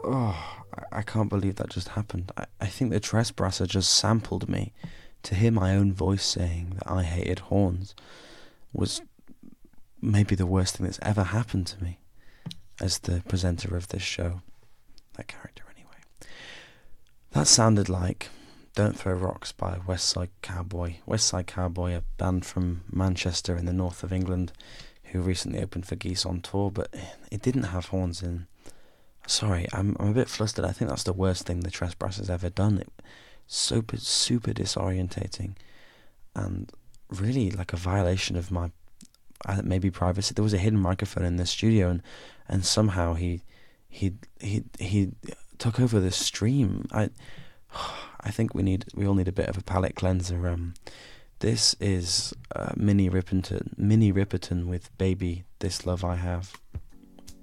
Oh, I can't believe that just happened. I think the Tresbrasser just sampled me. To hear my own voice saying that I hated horns was maybe the worst thing that's ever happened to me as the presenter of this show. That character, anyway. That sounded like Don't Throw Rocks by West Side Cowboy. West Side Cowboy, a band from Manchester in the north of England who recently opened for Geese on Tour, but it didn't have horns in. Sorry, I'm a bit flustered. I think that's the worst thing the Tresbrasser's ever done. It super disorientating and really like a violation of my maybe privacy. There was a hidden microphone in the studio, and somehow he took over the stream. I think we all need a bit of a palate cleanser. This is Minnie Riperton with Baby This Love I Have.